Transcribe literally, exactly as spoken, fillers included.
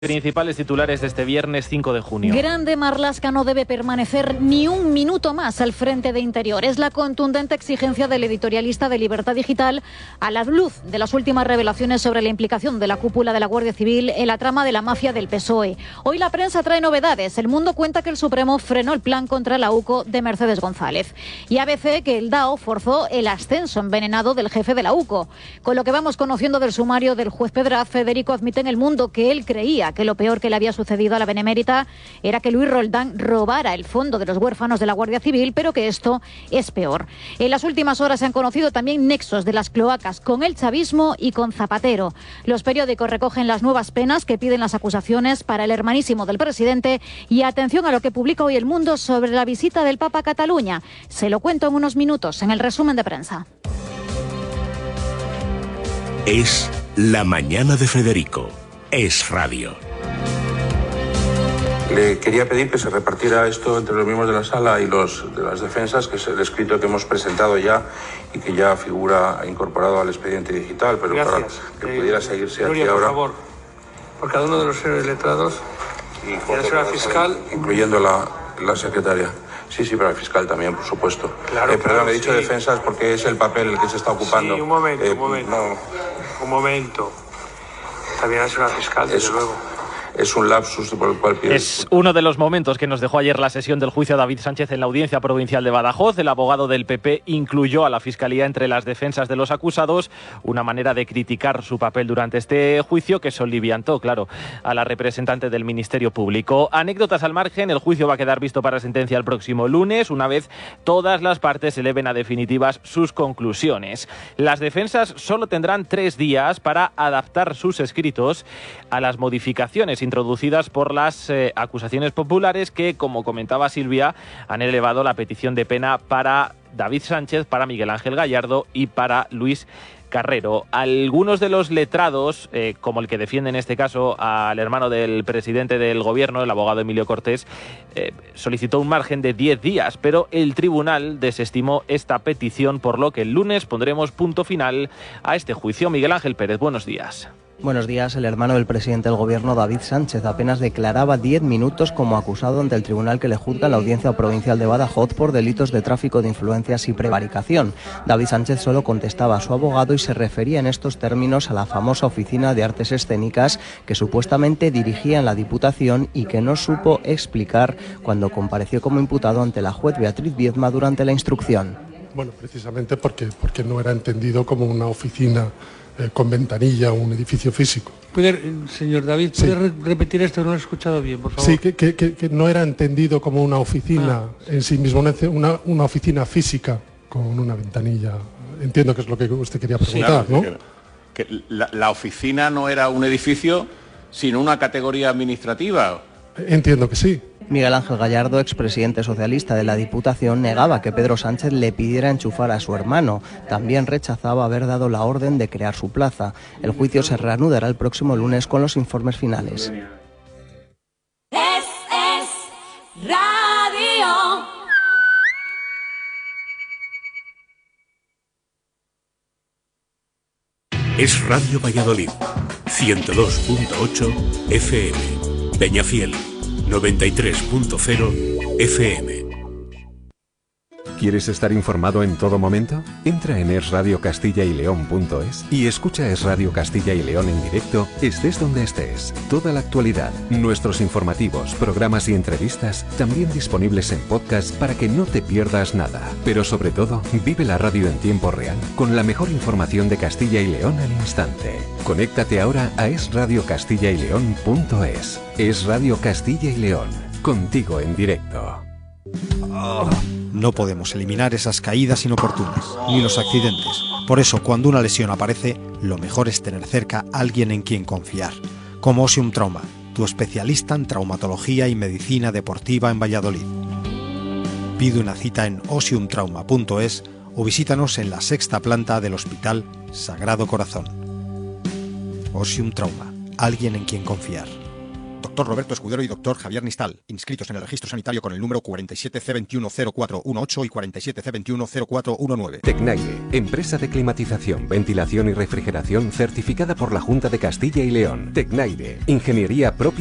Principales titulares de este viernes cinco de junio. Grande Marlaska no debe permanecer ni un minuto más al frente de Interior. Es la contundente exigencia del editorialista de Libertad Digital a la luz de las últimas revelaciones sobre la implicación de la cúpula de la Guardia Civil en la trama de la mafia del P S O E. Hoy la prensa trae novedades. El Mundo cuenta que el Supremo frenó el plan contra la U C O de Mercedes González. Y A B C que el D A O forzó el ascenso envenenado del jefe de la U C O. Con lo que vamos conociendo del sumario del juez Pedraz, Federico admite en El Mundo que él creía que lo peor que le había sucedido a la benemérita era que Luis Roldán robara el fondo de los huérfanos de la Guardia Civil, pero que esto es peor. En las últimas horas se han conocido también nexos de las cloacas con el chavismo y con Zapatero. Los periódicos recogen las nuevas penas que piden las acusaciones para el hermanísimo del presidente y atención a lo que publica hoy El Mundo sobre la visita del Papa a Cataluña. Se lo cuento en unos minutos en el resumen de prensa. Es la mañana de Federico. Es radio. Le quería pedir que se repartiera esto entre los miembros de la sala y los de las defensas, que es el escrito que hemos presentado ya y que ya figura incorporado al expediente digital, pero Gracias. para que pudiera eh, seguirse Nuria, aquí ahora. por favor, por cada uno de los señores letrados, Y y la señora fiscal, incluyendo la, la secretaria. Sí, sí, para el fiscal también, por supuesto. Claro, eh, perdón, claro, he dicho sí. defensas porque es el papel el que se está ocupando. Sí, un momento, Eh, un momento. no, un momento. También la señora fiscal, desde es, luego. Es un lapsus por el cual pido. Es uno de los momentos que nos dejó ayer la sesión del juicio a David Sánchez en la Audiencia Provincial de Badajoz. El abogado del P P incluyó a la Fiscalía entre las defensas de los acusados, una manera de criticar su papel durante este juicio que soliviantó, claro, a la representante del Ministerio Público. Anécdotas al margen, el juicio va a quedar visto para sentencia el próximo lunes, una vez todas las partes eleven a definitivas sus conclusiones. Las defensas solo tendrán tres días para adaptar sus escritos a las modificaciones introducidas por las eh, acusaciones populares que, como comentaba Silvia, han elevado la petición de pena para David Sánchez, para Miguel Ángel Gallardo y para Luis Carrero. Algunos de los letrados, eh, como el que defiende en este caso al hermano del presidente del gobierno, el abogado Emilio Cortés, eh, solicitó un margen de diez días, pero el tribunal desestimó esta petición, por lo que el lunes pondremos punto final a este juicio. Miguel Ángel Pérez, buenos días. Buenos días. El hermano del presidente del gobierno, David Sánchez, apenas declaraba diez minutos como acusado ante el tribunal que le juzga en la Audiencia Provincial de Badajoz por delitos de tráfico de influencias y prevaricación. David Sánchez solo contestaba a su abogado y se refería en estos términos a la famosa Oficina de Artes Escénicas que supuestamente dirigía en la Diputación y que no supo explicar cuando compareció como imputado ante la juez Beatriz Viedma durante la instrucción. Bueno, precisamente porque, porque no era entendido como una oficina eh, con ventanilla o un edificio físico. ¿Puede, señor David, ¿puede Sí. re repetir esto? No lo he escuchado bien, por favor. Sí, que, que, que, que no era entendido como una oficina Ah. en sí mismo, una, una, una oficina física con una ventanilla. Entiendo que es lo que usted quería preguntar, Claro, ¿no? que, que la, la oficina no era un edificio, sino una categoría administrativa. Entiendo que sí. Miguel Ángel Gallardo, expresidente socialista de la Diputación, negaba que Pedro Sánchez le pidiera enchufar a su hermano. También rechazaba haber dado la orden de crear su plaza. El juicio se reanudará el próximo lunes con los informes finales. Es, es radio. Es Radio Valladolid. ciento dos punto ocho F M. Peñafiel. noventa y tres punto cero F M. ¿Quieres estar informado en todo momento? Entra en es radio castilla y león punto es y escucha Es Radio Castilla y León en directo, estés donde estés. Toda la actualidad, nuestros informativos, programas y entrevistas, también disponibles en podcast para que no te pierdas nada. Pero sobre todo, vive la radio en tiempo real, con la mejor información de Castilla y León al instante. Conéctate ahora a es radio castilla y león punto es. Es Radio Castilla y León, contigo en directo. Oh. No podemos eliminar esas caídas inoportunas, ni los accidentes. Por eso, cuando una lesión aparece, lo mejor es tener cerca a alguien en quien confiar. Como Osium Trauma, tu especialista en traumatología y medicina deportiva en Valladolid. Pide una cita en osium trauma punto es o visítanos en la sexta planta del Hospital Sagrado Corazón. Osium Trauma, alguien en quien confiar. doctor Roberto Escudero y doctor Javier Nistal, inscritos en el registro sanitario con el número cuarenta y siete C veintiuno cero cuatro dieciocho y cuarenta y siete C veintiuno cero cuatro diecinueve. Tecnaire, empresa de climatización, ventilación y refrigeración certificada por la Junta de Castilla y León. Tecnaire, ingeniería propia